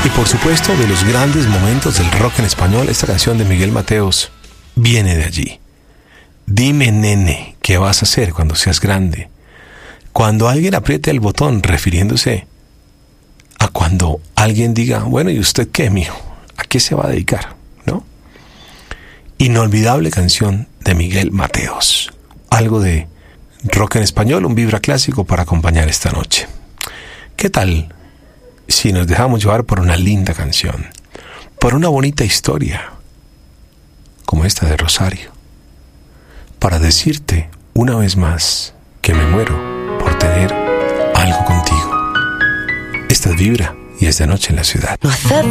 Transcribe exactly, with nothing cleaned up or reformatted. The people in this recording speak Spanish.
Y por supuesto, de los grandes momentos del rock en español, esta canción de Miguel Mateos viene de allí. Dime, nene, ¿qué vas a hacer cuando seas grande? Cuando alguien apriete el botón, refiriéndose a cuando alguien diga, bueno, ¿y usted qué, mijo? ¿A qué se va a dedicar? ¿No? Inolvidable canción de Miguel Mateos. Algo de rock en español, un vibra clásico para acompañar esta noche. ¿Qué tal si nos dejamos llevar por una linda canción, por una bonita historia, como esta de Rosario, para decirte una vez más que me muero por tener algo contigo? Esta es Vibra y es de noche en la ciudad. No hace